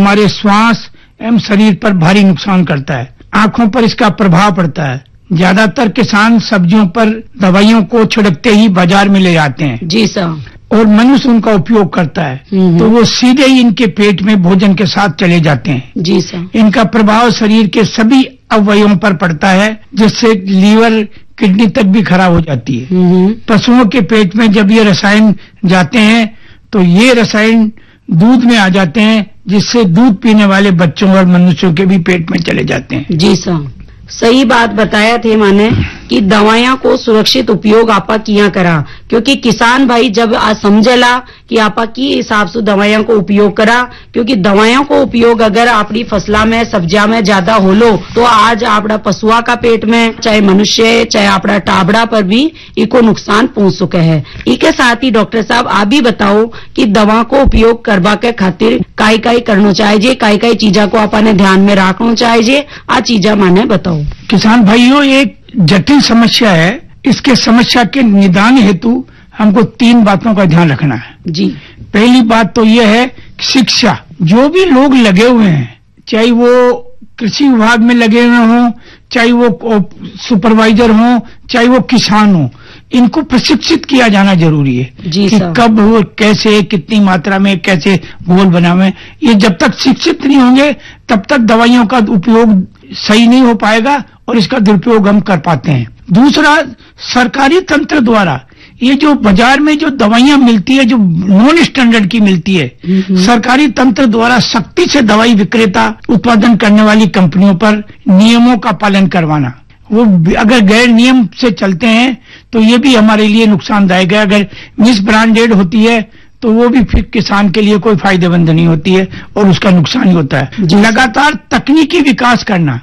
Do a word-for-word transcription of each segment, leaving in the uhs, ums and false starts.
हमारे श्वास एवं शरीर पर भारी नुकसान करता है। आंखों पर इसका प्रभाव पड़ता है। ज्यादातर किसान सब्जियों पर दवाइयों को छिड़कते ही बाजार में ले जाते हैं। जी सर। और मनुष्य उनका उपयोग करता है तो वो सीधे ही इनके पेट में भोजन के साथ चले जाते हैं। जी सर। इनका प्रभाव शरीर के सभी अवयवों पर पड़ता है, जिससे लीवर किडनी तक भी खराब हो जाती है। पशुओं के पेट में जब ये रसायन जाते हैं तो ये रसायन दूध में आ जाते हैं, जिससे दूध पीने वाले बच्चों और मनुष्यों के भी पेट में चले जाते हैं। जी सर, सही बात बताया थे माने कि दवाइयां को सुरक्षित उपयोग आपा किया करा, क्योंकि किसान भाई जब आज समझेला कि आपा की हिसाब से दवाइयां को उपयोग करा, क्योंकि दवाइयों को उपयोग अगर अपनी फसला में सब्जिया में ज्यादा हो लो तो आज आपड़ा पशुआ का पेट में चाहे मनुष्य चाहे आपड़ा टाबड़ा पर भी इको नुकसान पहुंच सके है। इसके साथ ही डॉक्टर साहब आप भी बताओ कि दवा को उपयोग करवा के खातिर काई काई करना चाहिए, काई काई चीजा को आपने ध्यान में रखना चाहिए, आ चीजा माने बताओ। किसान भाइयों, एक जटिल समस्या है। इसके समस्या के निदान हेतु हमको तीन बातों का ध्यान रखना है। जी। पहली बात तो यह है शिक्षा। जो भी लोग लगे हुए हैं, चाहे वो कृषि विभाग में लगे हुए हों, चाहे वो सुपरवाइजर हों, चाहे वो किसान हों, इनको प्रशिक्षित किया जाना जरूरी है जी कि कब हो, कैसे, कितनी मात्रा में, कैसे घोल बनावे। ये जब तक शिक्षित नहीं होंगे तब तक दवाइयों का उपयोग सही नहीं हो पाएगा और इसका दुरुपयोग हम कर पाते हैं। दूसरा, सरकारी तंत्र द्वारा ये जो बाजार में जो दवाइयां मिलती है, जो नॉन स्टैंडर्ड की मिलती है, सरकारी तंत्र द्वारा सख्ती से दवाई विक्रेता उत्पादन करने वाली कंपनियों पर नियमों का पालन करवाना। वो अगर गैर नियम से चलते हैं तो ये भी हमारे लिए नुकसानदायक है। अगर मिस ब्रांडेड होती है तो वो भी फिर किसान के लिए कोई फायदेमंद नहीं होती है और उसका नुकसान ही होता है। लगातार तकनीकी विकास करना,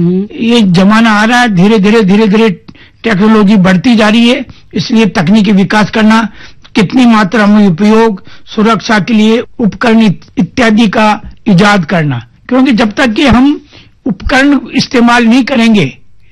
ये जमाना आ रहा है, धीरे धीरे धीरे धीरे टेक्नोलॉजी बढ़ती जा रही है, इसलिए तकनीकी विकास करना, कितनी मात्रा में उपयोग, सुरक्षा के लिए उपकरण इत्यादि का इजाद करना। क्योंकि जब तक कि हम उपकरण इस्तेमाल नहीं करेंगे,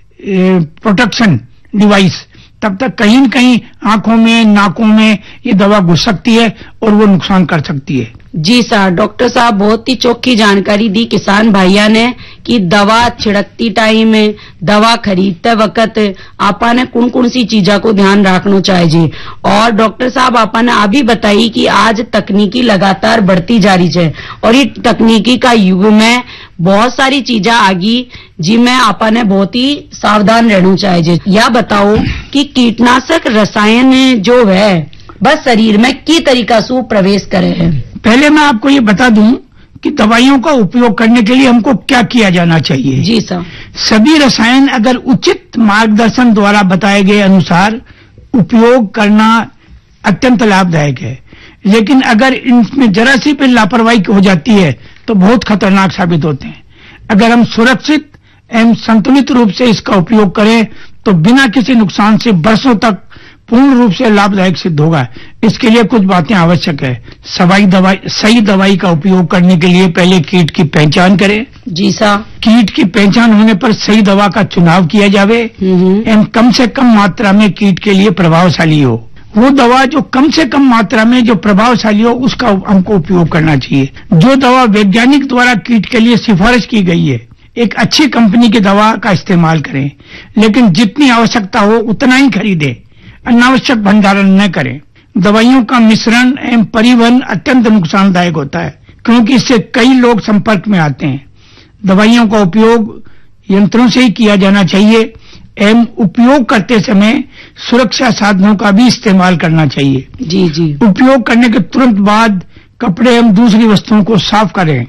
प्रोटेक्शन डिवाइस, तब तक कहीं न कहीं आंखों में, नाकों में ये दवा घुस सकती है और वो नुकसान कर सकती है। जी सर, डॉक्टर साहब बहुत ही चौखी जानकारी दी किसान भाइया ने कि दवा छिड़कती टाइम, दवा खरीदते वक्त आपने कौन कौन सी चीजा को ध्यान रखना चाहिए। और डॉक्टर साहब आपने अभी बताई कि आज तकनीकी लगातार बढ़ती जा रही है और ये तकनीकी का युग में बहुत सारी चीजा आगी जिनमें आपने बहुत ही सावधान रहना चाहिए। या बताओ कि कीटनाशक रसायन जो है बस शरीर में की तरीका से प्रवेश करे है। पहले मैं आपको ये बता दूं कि दवाइयों का उपयोग करने के लिए हमको क्या किया जाना चाहिए। जी सर। सभी रसायन अगर उचित मार्गदर्शन द्वारा बताए गए अनुसार उपयोग करना अत्यंत लाभदायक है, लेकिन अगर इनमें जरा सी भी लापरवाही हो जाती है तो बहुत खतरनाक साबित होते हैं। अगर हम सुरक्षित एवं संतुलित रूप से इसका उपयोग करें तो बिना किसी नुकसान से वर्षों तक पूर्ण रूप से लाभदायक सिद्ध होगा। इसके लिए कुछ बातें आवश्यक है। सही दवाई सही दवाई का उपयोग करने के लिए पहले कीट की पहचान करें। जी सर। कीट की पहचान होने पर सही दवा का चुनाव किया जावे एवं कम से कम मात्रा में कीट के लिए प्रभावशाली हो। वो दवा जो कम से कम मात्रा में जो प्रभावशाली हो उसका हमको उपयोग करना चाहिए। जो दवा वैज्ञानिक द्वारा कीट के लिए सिफारिश की गई है, एक अच्छी कंपनी की दवा का इस्तेमाल करें, लेकिन जितनी आवश्यकता हो उतना ही खरीदें, अनावश्यक भंडारण न करें। दवाइयों का मिश्रण एवं परिवहन अत्यंत नुकसानदायक होता है, क्योंकि इससे कई लोग संपर्क में आते हैं। दवाइयों का उपयोग यंत्रों से ही किया जाना चाहिए एवं उपयोग करते समय सुरक्षा साधनों का भी इस्तेमाल करना चाहिए। जी जी। उपयोग करने के तुरंत बाद कपड़े एवं दूसरी वस्तुओं को साफ करें।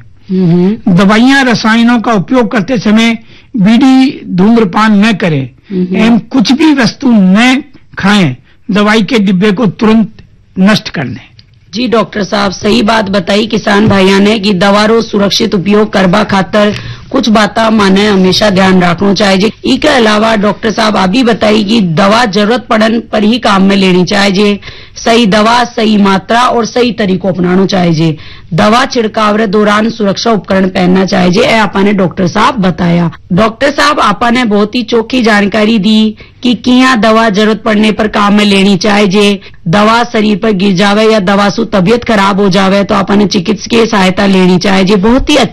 दवाइयां रसायनों का उपयोग करते समय बीड़ी धूम्रपान न करें एवं कुछ भी वस्तु न खाएं। दवाई के डिब्बे को तुरंत नष्ट कर दें। जी डॉक्टर साहब, सही बात बताई किसान भाइयों ने कि दवा रो सुरक्षित उपयोग करवा खातर कुछ बातें माने हमेशा ध्यान रखना चाहिए। इसके अलावा डॉक्टर साहब अभी बताई कि दवा जरूरत पड़ने पर ही काम में लेनी चाहिए। सही दवा, सही मात्रा और सही तरीको अपनाना चाहिए। दवा छिड़काव के दौरान सुरक्षा उपकरण पहनना चाहिए, ये आपने डॉक्टर साहब बताया। डॉक्टर साहब आपने बहुत ही चौखी जानकारी दी कि किया दवा जरूरत पड़ने पर काम में लेनी चाहिए। दवा शरीर पर गिर जावे या दवा से तबियत खराब हो जावे तो आपने चिकित्सकीय सहायता लेनी चाहिए। बहुत ही